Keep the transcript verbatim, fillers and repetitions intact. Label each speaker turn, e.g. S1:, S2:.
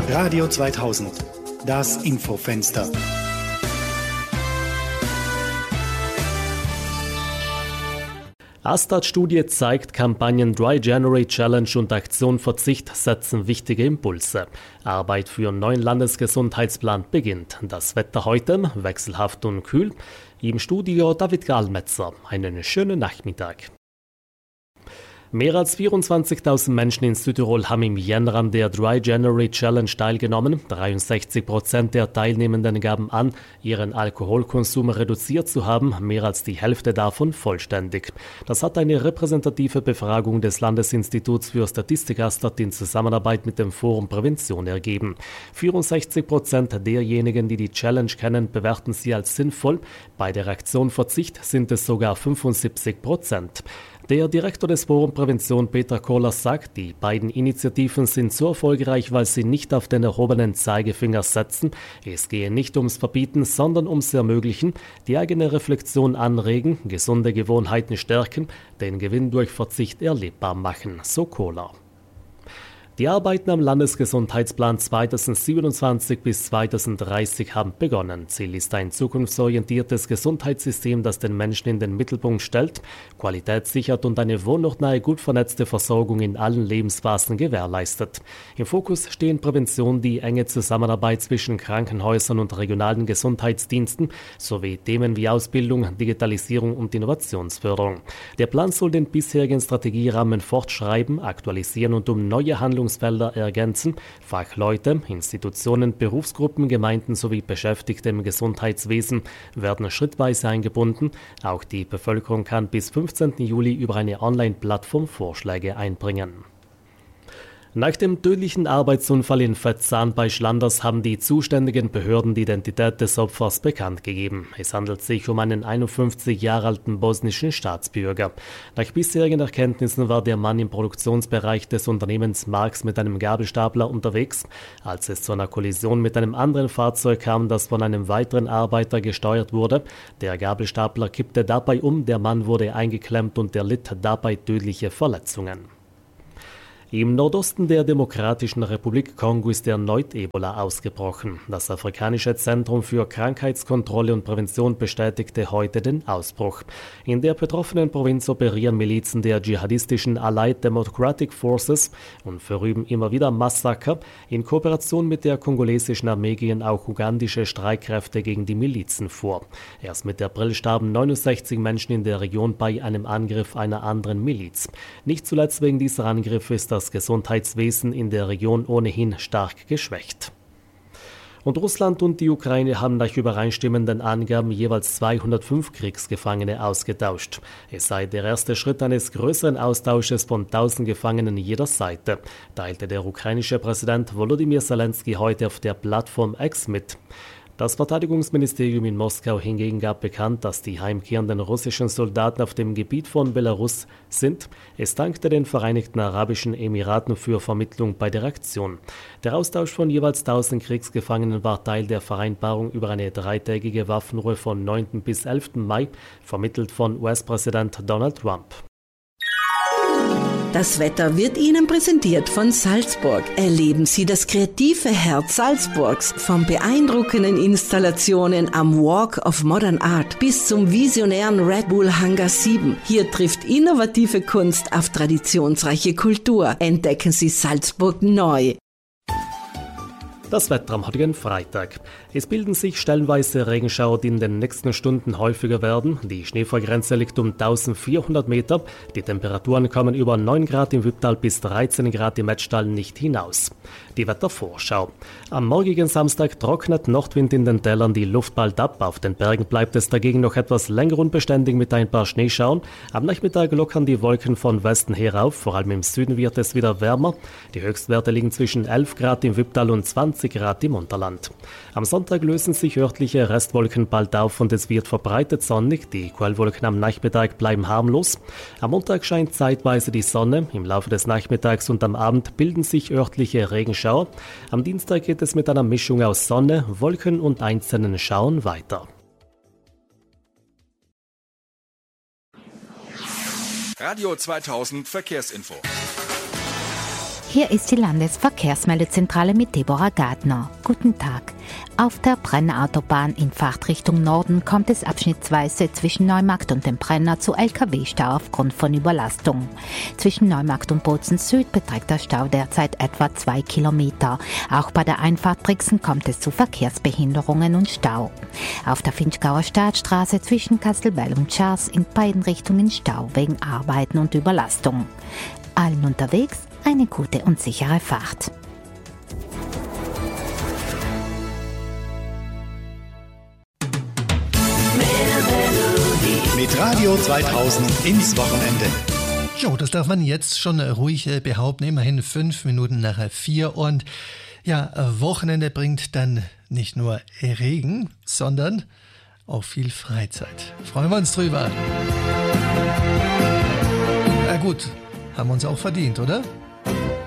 S1: Radio zweitausend, das Infofenster.
S2: Astat-Studie zeigt, Kampagnen Dry January Challenge und Aktion Verzicht setzen wichtige Impulse. Arbeit für einen neuen Landesgesundheitsplan beginnt. Das Wetter heute wechselhaft und kühl. Im Studio David Gallmetzer. Einen schönen Nachmittag. Mehr als vierundzwanzigtausend Menschen in Südtirol haben im Jänner an der Dry January Challenge teilgenommen. dreiundsechzig Prozent der Teilnehmenden gaben an, ihren Alkoholkonsum reduziert zu haben, mehr als die Hälfte davon vollständig. Das hat eine repräsentative Befragung des Landesinstituts für Statistik Astat in Zusammenarbeit mit dem Forum Prävention ergeben. vierundsechzig Prozent derjenigen, die die Challenge kennen, bewerten sie als sinnvoll. Bei der Aktion Verzicht sind es sogar fünfundsiebzig Prozent. Der Direktor des Forum Prävention, Peter Kollers, sagt, die beiden Initiativen sind so erfolgreich, weil sie nicht auf den erhobenen Zeigefinger setzen. Es gehe nicht ums Verbieten, sondern ums Ermöglichen, die eigene Reflexion anregen, gesunde Gewohnheiten stärken, den Gewinn durch Verzicht erlebbar machen, so Kohler. Die Arbeiten am Landesgesundheitsplan zweitausendsiebenundzwanzig bis zweitausenddreißig haben begonnen. Ziel ist ein zukunftsorientiertes Gesundheitssystem, das den Menschen in den Mittelpunkt stellt, Qualität sichert und eine wohnortnahe, gut vernetzte Versorgung in allen Lebensphasen gewährleistet. Im Fokus stehen Prävention, die enge Zusammenarbeit zwischen Krankenhäusern und regionalen Gesundheitsdiensten sowie Themen wie Ausbildung, Digitalisierung und Innovationsförderung. Der Plan soll den bisherigen Strategierahmen fortschreiben, aktualisieren und um neue Handlungen Felder ergänzen. Fachleute, Institutionen, Berufsgruppen, Gemeinden sowie Beschäftigte im Gesundheitswesen werden schrittweise eingebunden. Auch die Bevölkerung kann bis fünfzehnten Juli über eine Online-Plattform Vorschläge einbringen. Nach dem tödlichen Arbeitsunfall in Vetzahn bei Schlanders haben die zuständigen Behörden die Identität des Opfers bekannt gegeben. Es handelt sich um einen einundfünfzig Jahre alten bosnischen Staatsbürger. Nach bisherigen Erkenntnissen war der Mann im Produktionsbereich des Unternehmens Marx mit einem Gabelstapler unterwegs. Als es zu einer Kollision mit einem anderen Fahrzeug kam, das von einem weiteren Arbeiter gesteuert wurde, der Gabelstapler kippte dabei um, der Mann wurde eingeklemmt und erlitt dabei tödliche Verletzungen. Im Nordosten der Demokratischen Republik Kongo ist erneut Ebola ausgebrochen. Das Afrikanische Zentrum für Krankheitskontrolle und Prävention bestätigte heute den Ausbruch. In der betroffenen Provinz operieren Milizen der dschihadistischen Allied Democratic Forces und verüben immer wieder Massaker. In Kooperation mit der kongolesischen Armee gehen auch ugandische Streitkräfte gegen die Milizen vor. Erst Mitte April starben neunundsechzig Menschen in der Region bei einem Angriff einer anderen Miliz. Nicht zuletzt wegen dieser Angriffe ist das Das Gesundheitswesen in der Region ohnehin stark geschwächt. Und Russland und die Ukraine haben nach übereinstimmenden Angaben jeweils zweihundertfünf Kriegsgefangene ausgetauscht. Es sei der erste Schritt eines größeren Austausches von tausend Gefangenen jeder Seite, teilte der ukrainische Präsident Volodymyr Zelensky heute auf der Plattform X mit. Das Verteidigungsministerium in Moskau hingegen gab bekannt, dass die heimkehrenden russischen Soldaten auf dem Gebiet von Belarus sind. Es dankte den Vereinigten Arabischen Emiraten für Vermittlung bei der Aktion. Der Austausch von jeweils tausend Kriegsgefangenen war Teil der Vereinbarung über eine dreitägige Waffenruhe von neunten bis elften Mai, vermittelt von U S-Präsident Donald Trump.
S3: Das Wetter wird Ihnen präsentiert von Salzburg. Erleben Sie das kreative Herz Salzburgs. Von beeindruckenden Installationen am Walk of Modern Art bis zum visionären Red Bull Hangar sieben. Hier trifft innovative Kunst auf traditionsreiche Kultur. Entdecken Sie Salzburg neu.
S2: Das Wetter am heutigen Freitag. Es bilden sich stellenweise Regenschauer, die in den nächsten Stunden häufiger werden. Die Schneefallgrenze liegt um eintausendvierhundert Meter. Die Temperaturen kommen über neun Grad im Wipptal bis dreizehn Grad im Metztal nicht hinaus. Die Wettervorschau. Am morgigen Samstag trocknet Nordwind in den Tälern die Luft bald ab. Auf den Bergen bleibt es dagegen noch etwas länger unbeständig mit ein paar Schneeschauern. Am Nachmittag lockern die Wolken von Westen her auf. Vor allem im Süden wird es wieder wärmer. Die Höchstwerte liegen zwischen elf Grad im Wipptal und zwanzig Grad im Unterland. Am Sonntag lösen sich örtliche Restwolken bald auf und es wird verbreitet sonnig. Die Quellwolken am Nachmittag bleiben harmlos. Am Montag scheint zeitweise die Sonne. Im Laufe des Nachmittags und am Abend bilden sich örtliche Regenschauer. Am Dienstag geht es mit einer Mischung aus Sonne, Wolken und einzelnen Schauern weiter.
S4: Radio zweitausend Verkehrsinfo. Hier ist die Landesverkehrsmeldezentrale mit Deborah Gardner. Guten Tag. Auf der Brennautobahn in Fahrtrichtung Norden kommt es abschnittsweise zwischen Neumarkt und dem Brenner zu L K W-Stau aufgrund von Überlastung. Zwischen Neumarkt und Bozen Süd beträgt der Stau derzeit etwa zwei Kilometer. Auch bei der Einfahrt Brixen kommt es zu Verkehrsbehinderungen und Stau. Auf der Finchgauer Staatsstraße zwischen Kastelbell und Schars in beiden Richtungen Stau wegen Arbeiten und Überlastung. Allen unterwegs eine gute und sichere Fahrt.
S1: Mit Radio zweitausend ins Wochenende.
S5: Jo, das darf man jetzt schon ruhig behaupten. Immerhin fünf Minuten nach vier. Und ja, Wochenende bringt dann nicht nur Regen, sondern auch viel Freizeit. Freuen wir uns drüber. Na gut, haben wir uns auch verdient, oder?